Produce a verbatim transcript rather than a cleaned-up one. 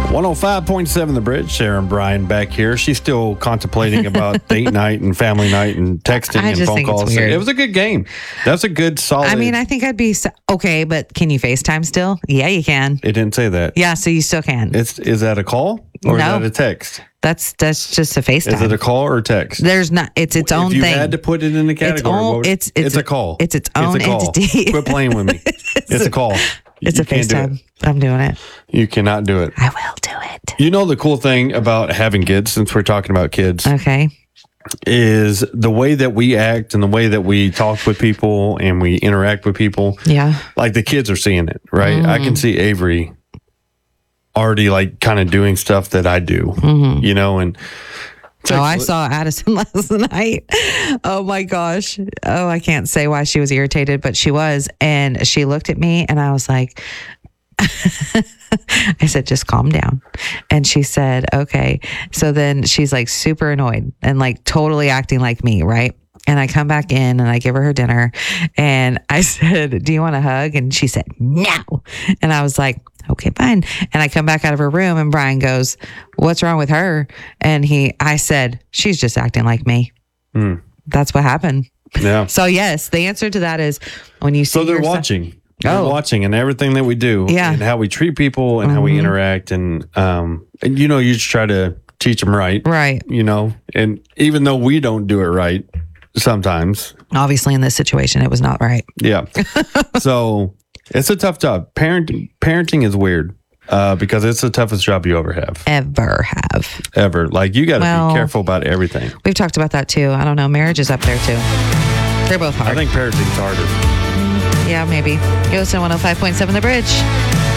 one oh five point seven The Bridge. Sharon Bryan back here. She's still contemplating about date night and family night and texting I and just phone think it's calls. weird. It was a good game. That's a good solid. I mean, I think I'd be so, okay, but can you FaceTime still? Yeah, you can. It didn't say that. Yeah, so you still can. It's is that a call or No. is that a text? That's that's just a FaceTime. Is it a call or text? There's not. It's its own if you thing. had to put it in the category, It's own- what would- it's- it's it's a a- call. it's its own it's a call. entity. Quit playing with me. It's a call. It's You a can't do it. FaceTime. I'm doing it. You cannot do it. I will do it. You know the cool thing about having kids, since we're talking about kids, Okay. is the way that we act and the way that we talk with people and we interact with people. Yeah. Like the kids are seeing it, right? I can see Avery already like kind of doing stuff that I do, you know, and Oh, I saw Addison last night. Oh my gosh. Oh, I can't say why she was irritated, but she was. And she looked at me and I was like, I said, just calm down. And she said, okay. So then she's like super annoyed and like totally acting like me, right? And I come back in and I give her her dinner and I said, do you want a hug? And she said, no. And I was like, okay, fine. And I come back out of her room and Brian goes, what's wrong with her? And he, I said, she's just acting like me. Hmm. That's what happened. yeah. So yes, the answer to that is when you see So they're yourself- watching. They're Oh. watching and everything that we do, Yeah. and how we treat people and how we interact, and um, and you know, you just try to teach them right, Right. you know, and even though we don't do it right sometimes, Obviously in this situation, it was not right. yeah. So it's a tough job. Parenting, parenting is weird uh, because it's the toughest job you ever have, Ever have. ever. Like you got to Well- be careful about everything. We've talked about that too. I don't know. Marriage is up there too. They're both I hard. think parenting's harder. Yeah, maybe. You listen to one oh five point seven The Bridge.